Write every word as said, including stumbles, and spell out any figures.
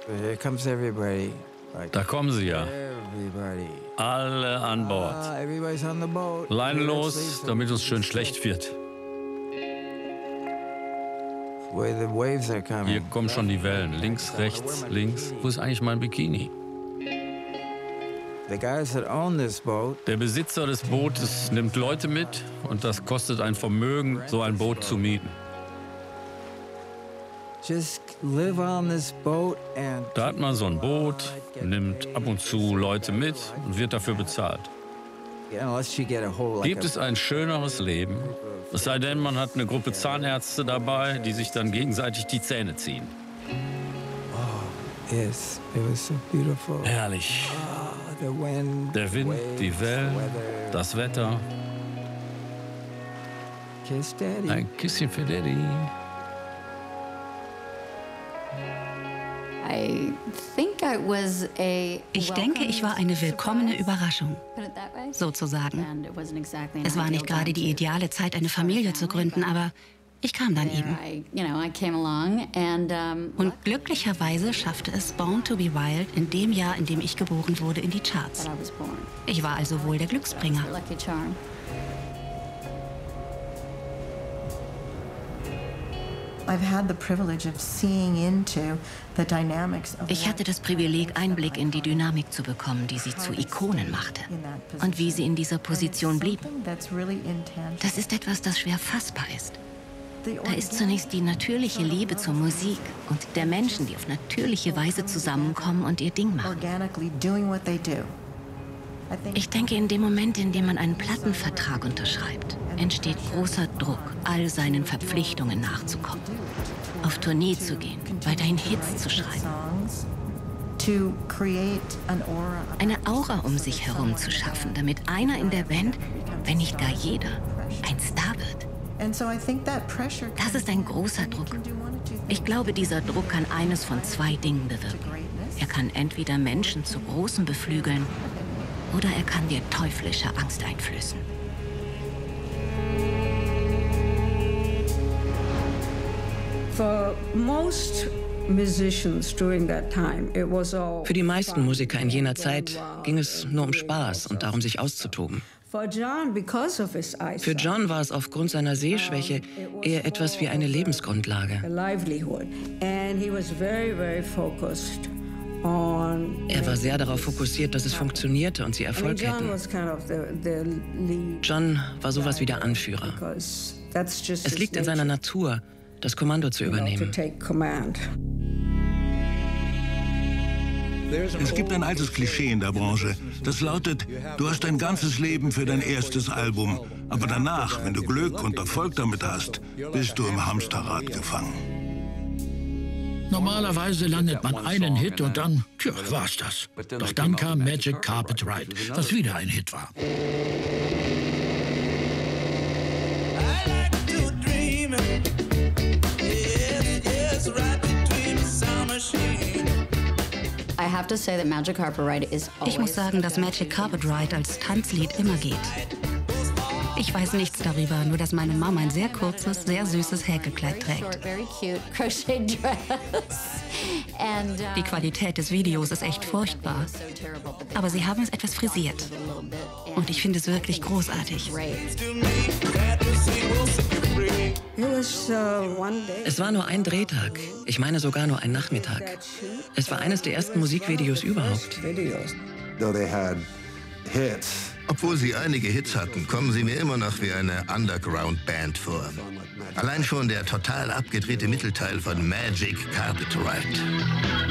Here comes everybody. Like Da kommen sie ja. everybody. Alle an Bord. Ah, everybody's on the boat. Leine los, Sleep. damit uns schön schlecht wird. Where the waves are coming. Hier kommen schon die Wellen. Links, rechts, links. Wo ist eigentlich mein Bikini? The guys that own this boat, Der Besitzer des Bootes nimmt Leute mit und das kostet ein Vermögen, so ein Boot zu mieten. just live on this boat and Da hat man so ein Boot, nimmt ab und zu Leute mit und wird dafür bezahlt. unless you get a whole like Gibt es ein schöneres Leben? Es sei denn, man hat eine Gruppe Zahnärzte dabei, die sich dann gegenseitig die Zähne ziehen. a, yes, it was so beautiful. Herrlich. Ah, the wind, Der Wind, waves, die Wellen, weather. das Wetter. Kiss Daddy. Ein Küsschen für Daddy. I think I was a Ich denke, ich war eine willkommene Überraschung, put it that way. sozusagen. And it wasn't exactly an Es war nicht ideal gerade time die to ideale Zeit, eine Familie zu gründen, aber ich kam dann eben. I, you know, I came along and um, Und glücklicherweise schaffte es Born to be Wild in dem Jahr, in dem ich geboren wurde, in die Charts. that I was born. Ich war also wohl der Glücksbringer. Lucky charm. I've had the privilege of seeing into the dynamics of Ich hatte das Privileg, Einblick in die Dynamik zu bekommen, die sie zu Ikonen machte. Und wie sie in dieser Position blieben. That's really intangible. Das ist etwas, das schwer fassbar ist. Da ist zunächst die natürliche Liebe zur Musik und der Menschen, die auf natürliche Weise zusammenkommen und ihr Ding machen. organically doing what they do. I think Ich denke, in dem Moment, in dem man einen Plattenvertrag unterschreibt, entsteht großer Druck, all seinen Verpflichtungen nachzukommen. Auf Tournee zu gehen, weiterhin Hits zu schreiben, songs to create an aura. eine Aura um sich herum zu schaffen, damit einer in der Band, wenn nicht gar jeder, ein Star wird. And so I think that pressure Das ist ein großer Druck. Ich glaube, dieser Druck kann eines von zwei Dingen bewirken. Er kann entweder Menschen zu Großem beflügeln oder er kann dir teuflische Angst einflößen. For most musicians during that time, it was all Für die meisten Musiker in jener Zeit ging es nur um Spaß und darum, sich auszutoben. For John, because of his eyesight, Für John war es aufgrund seiner Sehschwäche eher etwas wie eine Lebensgrundlage. a livelihood, and he was very, very focused on. Er war sehr darauf fokussiert, dass es funktionierte und sie I mean, Erfolg John hätten. was kind of the, the lead John war sowas wie der Anführer. because that's just Es his liegt in seiner nature, Natur, das Kommando zu you know, to übernehmen. take command. Es gibt ein altes Klischee in der Branche. Das lautet, du hast dein ganzes Leben für dein erstes Album. Aber danach, wenn du Glück und Erfolg damit hast, bist du im Hamsterrad gefangen. Normalerweise landet man einen Hit und dann, tja, war's das. Doch dann kam Magic Carpet Ride, was wieder ein Hit war. I have to say that Magic Carpet Ride is always Ich muss sagen, dass Magic Carpet Ride als Tanzlied immer geht. Ich weiß nichts darüber, nur dass meine Mama ein sehr kurzes, sehr süßes Häkelkleid very trägt. short, very cute crochet dress. And uh, Die Qualität des Videos ist echt furchtbar. so terrible, but they Aber sie haben es etwas frisiert. did a little bit. Und ich finde es wirklich großartig. Great. It was uh, one day. Es war nur ein Drehtag. Ich meine sogar nur ein Nachmittag. Es war eines der ersten Musikvideos überhaupt. Videos. Though they had hits. Obwohl sie einige Hits hatten, kommen sie mir immer noch wie eine Underground-Band vor. Allein schon der total abgedrehte Mittelteil von Magic Carpet Ride.